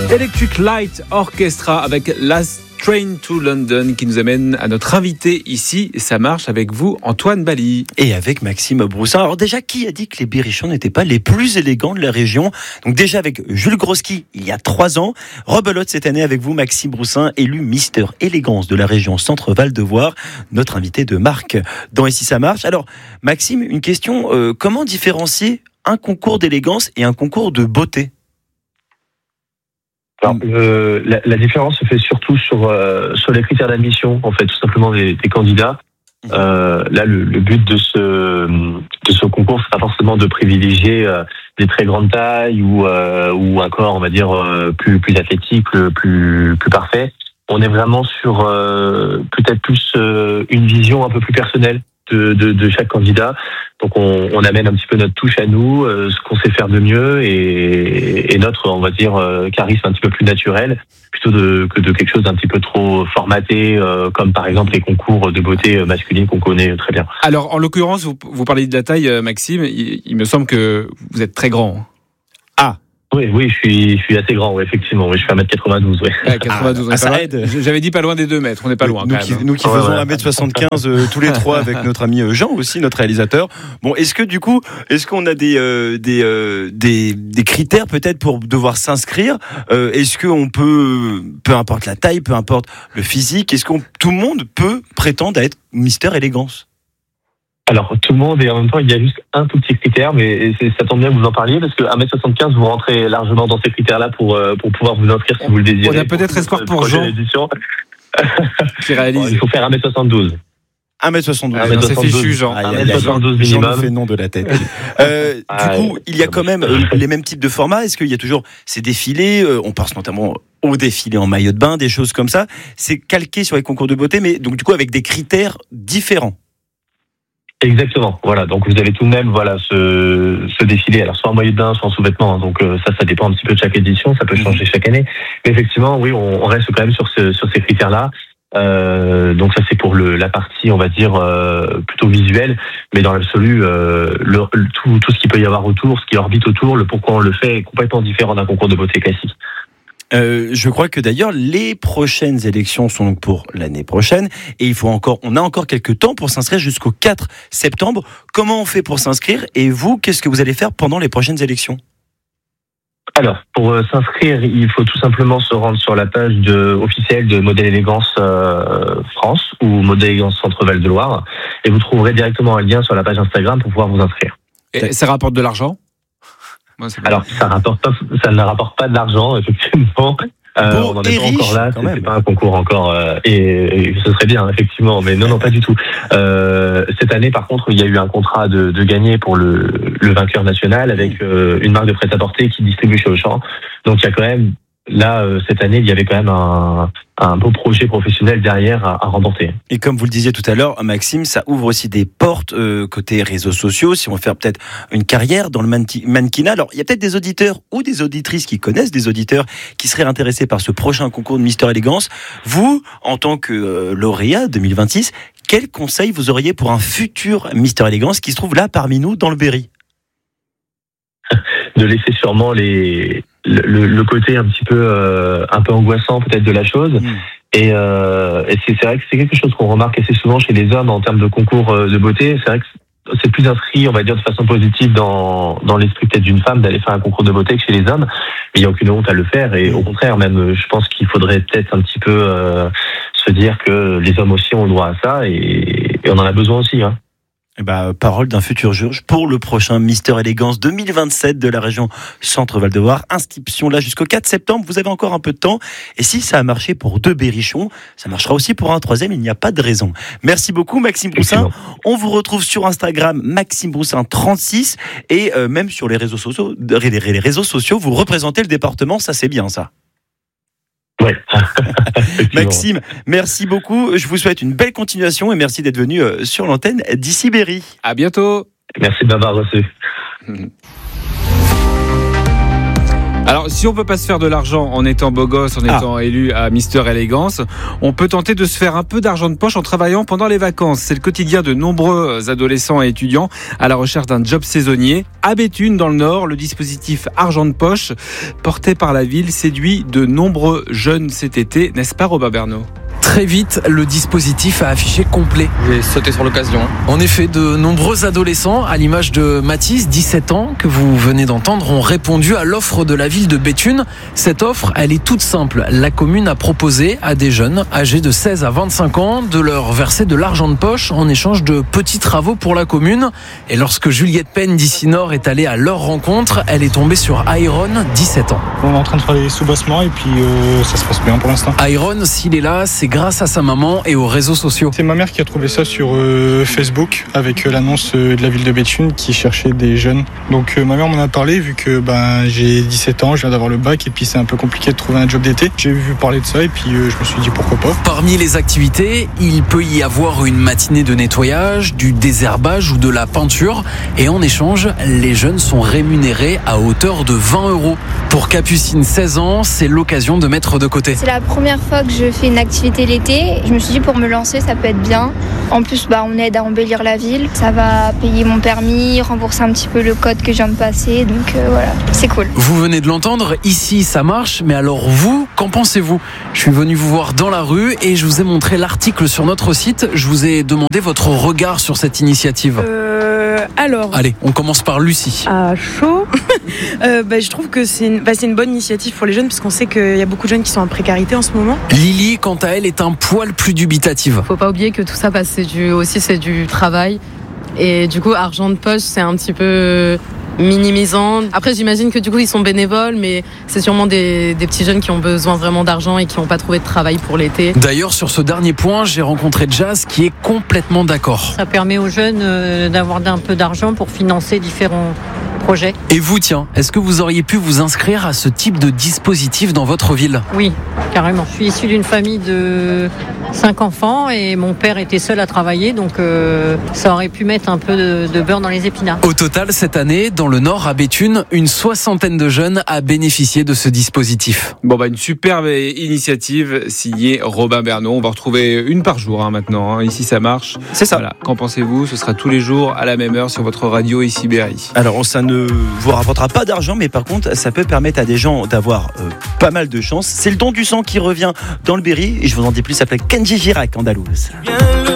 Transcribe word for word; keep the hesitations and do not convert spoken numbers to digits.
Electric Light Orchestra avec Last Train to London qui nous amène à notre invité ici. Ça marche avec vous, Antoine Bally. Et avec Maxime Broussin. Alors déjà, qui a dit que les Berrichons n'étaient pas les plus élégants de la région ? Donc déjà avec Jules Groski, il y a trois ans. Rebelote cette année avec vous, Maxime Broussin, élu Mister Élégance de la région Centre-Val de Voire, notre invité de marque dans Ici ça marche. Alors Maxime, une question, euh, comment différencier un concours d'élégance et un concours de beauté ? Alors, euh, la, la différence se fait surtout sur euh, sur les critères d'admission, en fait, tout simplement des, des candidats. Euh, là, le, le but de ce de ce concours, c'est pas forcément de privilégier euh, des très grandes tailles ou euh, ou un corps, on va dire, euh, plus plus athlétique, plus plus parfait. On est vraiment sur euh, peut-être plus euh, une vision un peu plus personnelle de de, de chaque candidat. Donc on, on amène un petit peu notre touche à nous, euh, ce qu'on sait faire de mieux et, et notre, on va dire, euh, charisme un petit peu plus naturel, plutôt de, que de quelque chose d'un petit peu trop formaté, euh, comme par exemple les concours de beauté masculine qu'on connaît très bien. Alors en l'occurrence, vous, vous parlez de la taille, Maxime, il, il me semble que vous êtes très grand. Ah Oui, oui, je suis, je suis assez grand, oui, effectivement. Oui, je fais un mètre quatre-vingt-douze, oui. Ouais, quatre-vingt-douze, ah, ça pas aide. J'avais dit pas loin des deux mètres, on n'est pas loin. Nous, quand qui, même. nous qui Ouais, faisons ouais. un mètre soixante-quinze euh, tous les trois avec notre ami euh, Jean aussi, notre réalisateur. Bon, est-ce que du coup, est-ce qu'on a des euh, des, euh, des des critères peut-être pour devoir s'inscrire ? euh, Est-ce qu'on peut, peu importe la taille, peu importe le physique, est-ce qu'on tout le monde peut prétendre à être Mister Élégance ? Alors, tout le monde, et en même temps, il y a juste un tout petit critère, mais c'est, ça tombe bien que vous en parliez, parce qu'un mètre soixante-quinze, vous rentrez largement dans ces critères-là pour, euh, pour pouvoir vous inscrire si vous le désirez. On a peut-être espoir pour prochaine Jean. édition. Qui réalise. Bon, il faut faire un mètre soixante-douze. un mètre soixante-douze. un mètre c'est soixante-douze. fichu, Jean. Aïe, un aïe, mètre aïe, soixante-douze Jean minimum. nous fait nom de la tête. Euh, du Ah, coup, ouais. il y a quand même euh, les mêmes types de formats. Est-ce qu'il y a toujours ces défilés euh, On pense notamment au défilé en maillot de bain, des choses comme ça. C'est calqué sur les concours de beauté, mais donc du coup avec des critères différents. Exactement. Voilà. Donc vous avez tout de même, voilà, ce, ce défilé. Alors soit en maillot de bain, soit en sous-vêtements. Donc euh, ça, ça dépend un petit peu de chaque édition. Ça peut changer chaque année. Mais effectivement, oui, on, on reste quand même sur ce, sur ces critères-là. Euh, donc ça, c'est pour le, la partie, on va dire, euh, plutôt visuelle. Mais dans l'absolu, euh, le, le- tout, tout ce qu'il peut y avoir autour, ce qui orbite autour, le pourquoi on le fait est complètement différent d'un concours de beauté classique. Euh, je crois que d'ailleurs les prochaines élections sont donc pour l'année prochaine et il faut encore, on a encore quelques temps pour s'inscrire jusqu'au quatre septembre. Comment on fait pour s'inscrire et vous, qu'est-ce que vous allez faire pendant les prochaines élections ? Alors, pour euh, s'inscrire, il faut tout simplement se rendre sur la page de, officielle de Modèle Élégance euh, France ou Modèle Élégance Centre-Val de Loire et vous trouverez directement un lien sur la page Instagram pour pouvoir vous inscrire. Et ça rapporte de l'argent ? Moi, c'est pas- Alors, ça rapporte pas, ça ne rapporte pas de l'argent, effectivement. Euh, Beau on n'en et est pas riche, encore là, quand c'est, même. c'est pas un concours encore, euh, et, et ce serait bien, effectivement, mais non, non, pas du tout. Euh, cette année, par contre, il y a eu un contrat de, de gagné pour le, le vainqueur national avec euh, une marque de prêt-à-porter qui distribue chez Auchan. Donc, il y a quand même, là, euh, cette année, il y avait quand même un, un beau projet professionnel derrière à, à remporter. Et comme vous le disiez tout à l'heure, Maxime, ça ouvre aussi des portes euh, côté réseaux sociaux, si on veut faire peut-être une carrière dans le manti- mannequinat. Alors, il y a peut-être des auditeurs ou des auditrices qui connaissent des auditeurs qui seraient intéressés par ce prochain concours de Mister Élégance. Vous, en tant que euh, lauréat deux mille vingt-six, quel conseil vous auriez pour un futur Mister Élégance qui se trouve là parmi nous dans le Berry ? De laisser sûrement les le, le, le côté un petit peu euh, un peu angoissant peut-être de la chose. Mmh. Et, euh, et c'est, c'est vrai que c'est quelque chose qu'on remarque assez souvent chez les hommes en termes de concours euh, de beauté. C'est vrai que c'est plus inscrit, on va dire, de façon positive dans, dans l'esprit peut-être d'une femme d'aller faire un concours de beauté que chez les hommes. Mais il n'y a aucune honte à le faire. Et au contraire, même, je pense qu'il faudrait peut-être un petit peu euh, se dire que les hommes aussi ont le droit à ça et, et on en a besoin aussi. Hein. Eh ben, parole d'un futur juge pour le prochain Mister Élégance deux mille vingt-sept de la région Centre-Val de Loire. Inscription là jusqu'au quatre septembre. Vous avez encore un peu de temps. Et si ça a marché pour deux Berrichons, ça marchera aussi pour un troisième. Il n'y a pas de raison. Merci beaucoup, Maxime Broussin. On vous retrouve sur Instagram, Maxime Broussin trente-six. Et euh, même sur les réseaux sociaux, les, les réseaux sociaux, vous représentez le département. Ça, c'est bien, ça. Ouais. Maxime, merci beaucoup. Je vous souhaite une belle continuation et merci d'être venu euh, sur l'antenne d'Ici Berry. À bientôt. Merci de m'avoir reçu. Alors, si on peut pas se faire de l'argent en étant beau gosse, en Ah. étant élu à Mister Élégance, on peut tenter de se faire un peu d'argent de poche en travaillant pendant les vacances. C'est le quotidien de nombreux adolescents et étudiants à la recherche d'un job saisonnier. À Béthune, dans le Nord, le dispositif Argent de poche, porté par la ville, séduit de nombreux jeunes cet été, n'est-ce pas Robin Bernot ? Très vite, le dispositif a affiché complet. J'ai sauté sur l'occasion. En effet, de nombreux adolescents, à l'image de Mathis, dix-sept ans, que vous venez d'entendre, ont répondu à l'offre de la ville de Béthune. Cette offre, elle est toute simple. La commune a proposé à des jeunes âgés de seize à vingt-cinq ans de leur verser de l'argent de poche en échange de petits travaux pour la commune. Et lorsque Juliette Penn d'ici Nord est allée à leur rencontre, elle est tombée sur Iron, dix-sept ans. On est en train de faire des sous-bossements et puis euh, ça se passe bien pour l'instant. Iron, s'il est là, c'est grâce à sa maman et aux réseaux sociaux. C'est ma mère qui a trouvé ça sur euh, Facebook avec euh, l'annonce euh, de la ville de Béthune qui cherchait des jeunes. Donc euh, ma mère m'en a parlé vu que ben, j'ai dix-sept ans, je viens d'avoir le bac et puis c'est un peu compliqué de trouver un job d'été. J'ai vu parler de ça et puis euh, je me suis dit pourquoi pas. Parmi les activités, il peut y avoir une matinée de nettoyage, du désherbage ou de la peinture. Et en échange, les jeunes sont rémunérés à hauteur de vingt euros. Pour Capucine, seize ans, c'est l'occasion de mettre de côté. C'est la première fois que je fais une activité l'été. Je me suis dit pour me lancer, ça peut être bien. En plus, bah, on aide à embellir la ville. Ça va payer mon permis, rembourser un petit peu le code que je viens de passer. Donc euh, voilà, c'est cool. Vous venez de l'entendre, ici ça marche, mais alors vous, qu'en pensez-vous ? Je suis venu vous voir dans la rue et je vous ai montré l'article sur notre site. Je vous ai demandé votre regard sur cette initiative. Euh, alors, Allez, on commence par Lucie. à chaud, euh, bah, je trouve que c'est une, bah, c'est une bonne initiative pour les jeunes parce qu'on sait qu'il y a beaucoup de jeunes qui sont en précarité en ce moment. Lily, quant à elle, est un poil plus dubitative. Faut pas oublier que tout ça, bah, c'est du, aussi c'est du travail. Et du coup, argent de poche, c'est un petit peu minimisant. Après, j'imagine que du coup, ils sont bénévoles, mais c'est sûrement des, des petits jeunes qui ont besoin vraiment d'argent et qui n'ont pas trouvé de travail pour l'été. D'ailleurs, sur ce dernier point, j'ai rencontré Jazz qui est complètement d'accord. Ça permet aux jeunes euh, d'avoir un peu d'argent pour financer différents projets. Et vous, tiens, est-ce que vous auriez pu vous inscrire à ce type de dispositif dans votre ville ? Oui, carrément. Je suis issue d'une famille de cinq enfants et mon père était seul à travailler, donc euh, ça aurait pu mettre un peu de, de beurre dans les épinards. Au total, cette année, dans le Nord, à Béthune, une soixantaine de jeunes a bénéficié de ce dispositif. Bon, bah, une superbe initiative signée Robin Bernot. On va retrouver une par jour hein, maintenant. Hein. Ici, ça marche. C'est ça. Voilà. Qu'en pensez-vous ? Ce sera tous les jours à la même heure sur votre radio ici Berry. Alors, ça ne vous rapportera pas d'argent, mais par contre, ça peut permettre à des gens d'avoir euh, pas mal de chance. C'est le don du sang qui revient dans le Berry. Et je vous en dis plus, ça s'appelle Kenji Girac, andalouse.